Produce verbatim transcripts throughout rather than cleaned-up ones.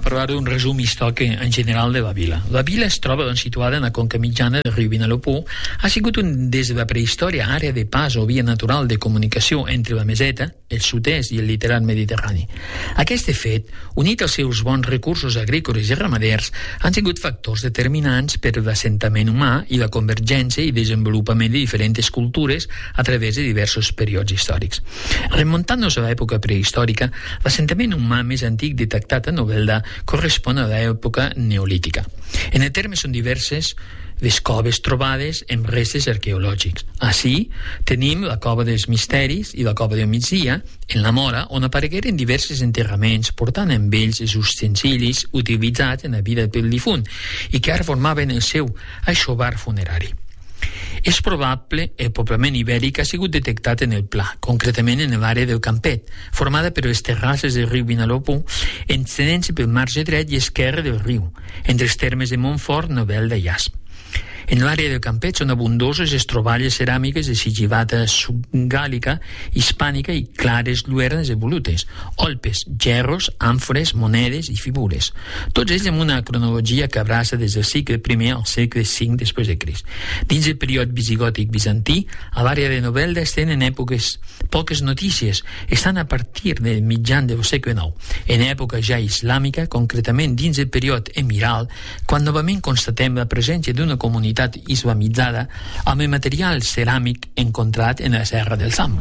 parlar d'un resum històric en general de la vila. La vila es troba doncs, situada en la conca mitjana del riu Vinalopó. Ha sigut un, des de la prehistòria àrea de pas o via natural de comunicació entre la meseta, el sud-est i el litoral mediterrani. Aquest fet, unit als seus bons recursos agrícoles i ramaders, han sigut factors determinants per l'assentament humà i la convergència i desenvolupament de diferents cultures a través de diversos períodes històrics. Remuntant-nos a l'època prehistòrica, l'assentament humà més antic detectat a Novelda correspon a l'època neolítica. En el terme són diverses les coves trobades en restes arqueològics. Així, tenim la cova dels Misteris i la cova del Migdia, en la Mora, on aparegueren diversos enterraments portant amb ells els ustensilis utilitzats en la vida del difunt i que ara formaven el seu aixovar funerari. És probable el poblament ibèric ha sigut detectat en el Pla, concretament en l'àrea del Campet, formada per les terrasses del riu Vinalopó, estenent-se pel marge dret i esquerre del riu, entre els termes de Montfort, Novelda i Asp. En l'àrea del Campet són abundoses les troballes ceràmiques de sigillata subgàlica, hispànica i clares lluernes evolutes, olpes, gerros, àmfores, monedes i figures. Tots ells amb una cronologia que abraça des del segle primer al segle cinc després de Crist. Dins el període visigòtic bizantí, a l'àrea de Novelda es tenen èpoques, poques notícies, estan a partir del mitjan del segle nou. En època ja islàmica, concretament dins el període emiral, quan novament constatem la presència d'una comunitat islamitzada amb el material ceràmic encontrat en la serra del Sam.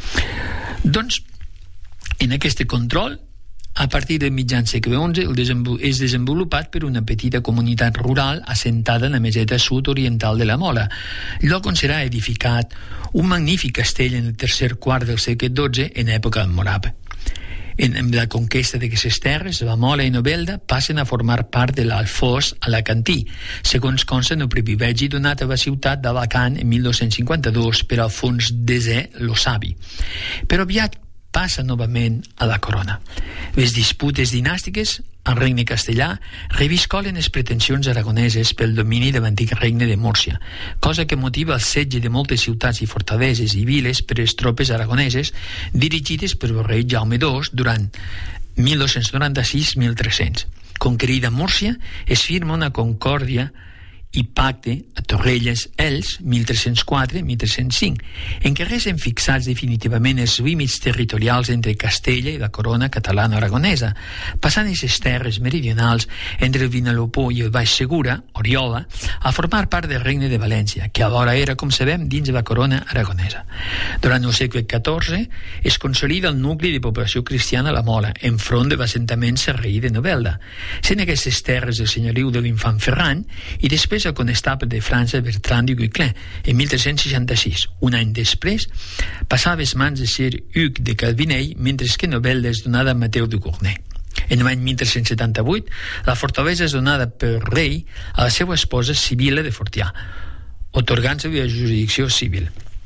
Doncs, en aquest control, a partir del mitjan segle onze, el desenvol- és desenvolupat per una petita comunitat rural assentada en la meseta sud-oriental de la Mola, lloc on serà edificat un magnífic castell en el tercer quart del segle dotze en època almorava. En, en la conquesta d'aquestes terres, la Mola i Novelda passen a formar part de l'Alfós alacantí, segons consta en el privilegi donat a la ciutat d'Alacant en mil dos-cents cinquanta-dos per Alfons desè lo Savi. Però aviat passa novament a la corona. Les disputes dinàstiques al regne castellà reviscolen les pretensions aragoneses pel domini de l'antic regne de Múrcia, cosa que motiva el setge de moltes ciutats i fortaleses i viles per les tropes aragoneses dirigides per el rei Jaume dos durant mil dos-cents noranta-sis a mil tres-cents. Conquerida Múrcia, es firma una concòrdia i pacte a Torrelles, Els, mil tres-cents quatre a mil tres-cents cinc, en què resten fixats definitivament els límits territorials entre Castella i la corona catalana-aragonesa, passant aquestes terres meridionals entre el Vinalopó i el Baix Segura, Oriola, a formar part del regne de València, que alhora era, com sabem, dins de la corona aragonesa. Durant el segle catorze es consolida el nucli de població cristiana a la Mola, enfront de l'assentament sarraí de Novelda, sent aquestes terres el senyoriu de l'infant Ferran i després el conestable de França Bertrand du Guesclin en mil tres-cents seixanta-sis. Un any després passava a les mans de Sir Hug de Calvinell, mentre que Novelda és donada a Mateu de Gournay. En l'any mil tres-cents setanta-vuit la fortalesa és donada pel rei a la seva esposa Sibila de Fortià, atorgant-se la jurisdicció civil.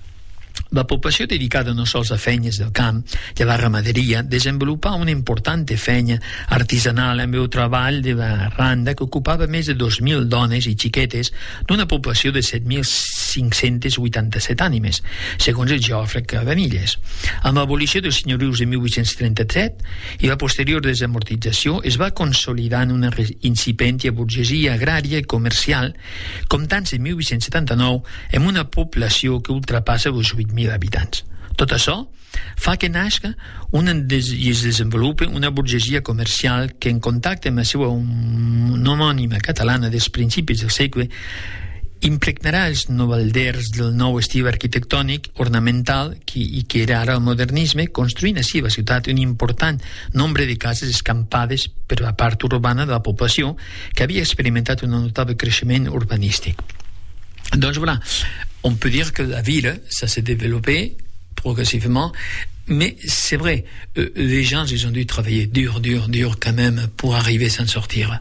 La població dedicada no sols a feines del camp i a la ramaderia desenvolupà una important feina artesanal amb el treball de la randa que ocupava més de dos mil dones i xiquetes d'una població de set mil cinc-cents vuitanta-set ànimes, segons el geògraf Cabanilles. Amb l'abolició dels senyorius de mil vuit-cents trenta-set i la posterior desamortització es va consolidar en una incipiente burgesia agrària i comercial, comptant-se en mil vuit-cents setanta-nou amb una població que ultrapassa els vuit mil habitants. Tot això fa que nasca una des i es desenvolupi una burgesia comercial que, en contacte amb la seva homònima catalana dels principis del segle, impregnarà els novalders del nou estil arquitectònic ornamental que, i que era ara el modernisme, construint així a la ciutat un important nombre de cases escampades per la part urbana de la població que havia experimentat un notable creixement urbanístic. Donc voilà, on peut dire que la ville, ça s'est développé progressivement, mais c'est vrai, euh, les gens, ils ont dû travailler dur, dur, dur quand même pour arriver à s'en sortir.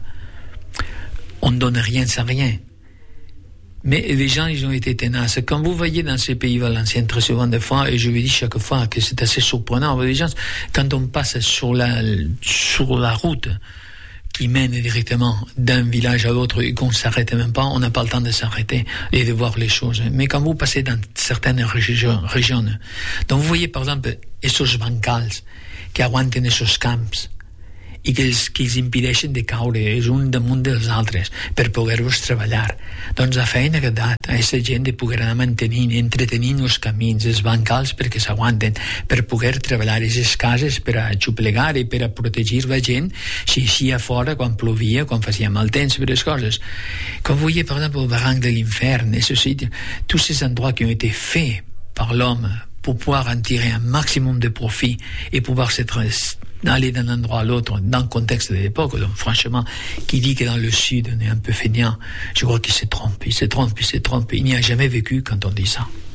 On ne donne rien sans rien. Mais les gens, ils ont été tenaces. Quand vous voyez dans ces pays valenciens très souvent des fois, et je vous dis chaque fois que c'est assez surprenant, les gens, quand on passe sur la, sur la route qui mène directement d'un village à l'autre et qu'on ne s'arrête même pas, on n'a pas le temps de s'arrêter et de voir les choses. Mais quand vous passez dans certaines régions, régions donc vous voyez par exemple esos bancals que aguanten esos camps i que els, que els impedeixen de caure és un damunt dels altres per poder-vos treballar. Doncs la feina que ha dat a aquesta gent de poder anar mantenint, entretenint els camins, els bancals perquè s'aguanten, per poder treballar aquestes cases per a xuplegar i per a protegir la gent si així a fora quan plovia, quan facia mal temps per les coses. Quand vous voyez par exemple le barranc de l'infern, et ceci, tous ces endroits qui ont été faits par l'homme pour pouvoir en tirer un maximum de profit et pouvoir s'être aller d'un endroit à l'autre dans le contexte de l'époque. Donc franchement, qui dit que dans le sud on est un peu feignant, je crois qu'il se trompe, il se trompe, il se trompe. Il n'y a jamais vécu quand on dit ça.